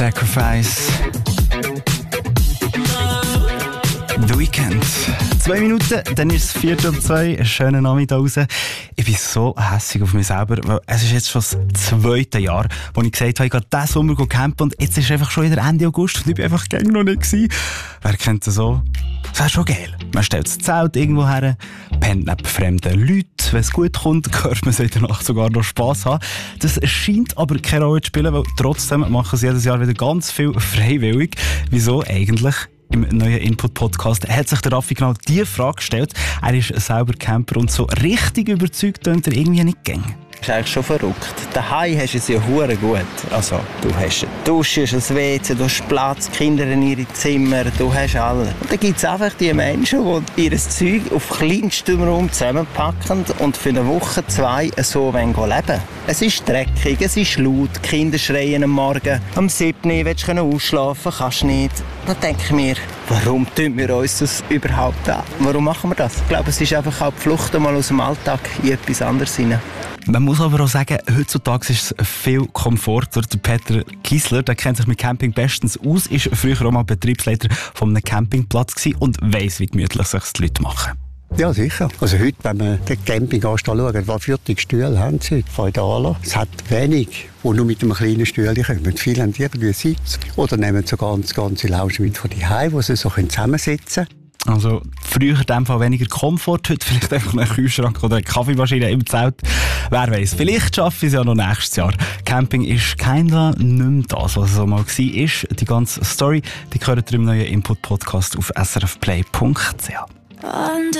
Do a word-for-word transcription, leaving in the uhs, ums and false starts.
Sacrifice. The Weekend. Zwei Minuten, dann ist es vier Uhr zwei, einen schönen Nachmittag raus. Ich bin so hässig auf mich selber, weil es ist jetzt schon das zweite Jahr, wo ich gesagt habe, ich gehe diesen Sommer campen und jetzt ist es einfach schon wieder Ende August und ich bin einfach gäng noch nicht gewesen. Wer kennt das so? Das wäre schon geil. Man stellt das Zelt irgendwo her, pennt neben fremden Leuten. Wenn es gut kommt, hört man in der Nacht sogar noch Spass haben. Das scheint aber keine Rolle zu spielen, weil trotzdem machen sie jedes Jahr wieder ganz viel freiwillig. Wieso eigentlich? Im neuen Input-Podcast hat sich der Raffi genau diese Frage gestellt. Er ist selber Camper und so richtig überzeugt tönt er irgendwie nicht gäng. Das ist eigentlich schon verrückt. Daheim hast du es ja hure gut. Also, du hast eine Dusche, ein W C, du hast Platz, die Kinder in ihre Zimmer, du hast alles. Und dann gibt es einfach die Menschen, die ihr Zeug auf kleinstem Raum zusammenpacken und für eine Woche, zwei so leben wollen. Es ist dreckig, es ist laut, die Kinder schreien am Morgen. Am siebten willst du ausschlafen, kannst nicht. Dann denke ich mir, warum tun wir uns das überhaupt an? Warum machen wir das? Ich glaube, es ist einfach auch die Flucht mal aus dem Alltag in etwas anderes hinein. Man muss aber auch sagen, heutzutage ist es viel komforter. Der Peter Kiesler, der kennt sich mit Camping bestens aus, ist früher auch mal Betriebsleiter von einem Campingplatz gewesen und weiss, wie gemütlich sich die Leute machen. Ja, sicher. Also heute, wenn man den Campinggast anschaut, was für Stühle haben sie, Feudaler. Es hat wenig, die nur mit einem kleinen Stühle kommen. Viele haben irgendwie Sitz oder nehmen so ganz, ganze Lounge mit von die Hause, wo sie so zusammensitzen können. Also früher in dem Fall weniger Komfort, heute vielleicht einfach einen Kühlschrank oder eine Kaffeemaschine im Zelt. Wer weiss, vielleicht schaffe ich es ja noch nächstes Jahr. Camping ist keiner nicht mehr das, was es so mal war. Die ganze Story, die gehört ihr im neuen Input-Podcast auf s r f play punkt c h.